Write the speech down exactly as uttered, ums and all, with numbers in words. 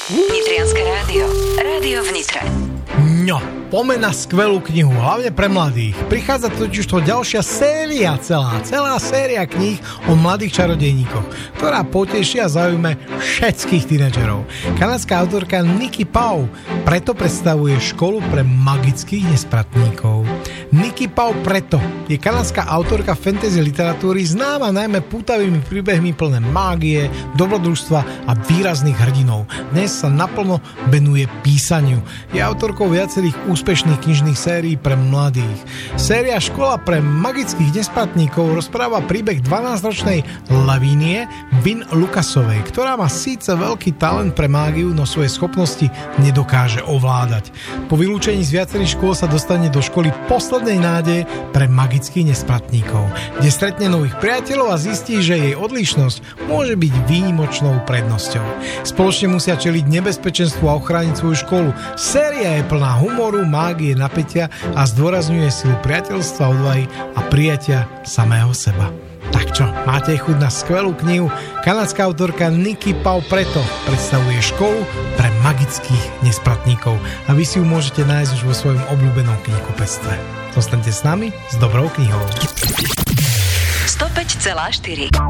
Nitrianske rádio. Rádio v Nitre. No, poďme na skvelú knihu, hlavne pre mladých. Prichádza totiž to ďalšia séria, celá, celá séria kníh o mladých čarodejníkoch, ktorá poteší a zaujme všetkých tínedžerov. Kanadská autorka Nikki Pau preto predstavuje školu pre magických nespratníkov. Nikki Pau preto je kanadská autorka fantasy literatúry známa najmä pútavými príbehmi plné mágie, dobrodružstva a výrazných hrdinov. Dnes sa naplno venuje písaniu. Je autorkou viacerých úspešných knižných sérií pre mladých. Séria Škola pre magických nespratníkov rozpráva príbeh dvanásťročnej Lavínie Vin Lucasovej, ktorá má síce veľký talent pre mágiu, no svoje schopnosti nedokáže ovládať. Po vylúčení z viacerých škôl sa dostane do školy poslednej nádeje pre magických nespratníkov, kde stretne nových priateľov a zistí, že jej odlišnosť môže byť výnimočnou prednosťou. Spoločne musia čeliť nebezpečenstvu a ochrániť svoju školu. Séria je plná humoru, mágie, napätia a zdôrazňuje silu priateľstva, odvahy a prijatia samého seba. Tak čo, máte chuť na skvelú knihu? Kanadská autorka Nikki Pau preto predstavuje školu pre magických nespratníkov a vy si ju môžete nájsť už vo svojom obľúbenom knihkupectve. Zostaňte s nami s dobrou knihou. sto päť celá štyri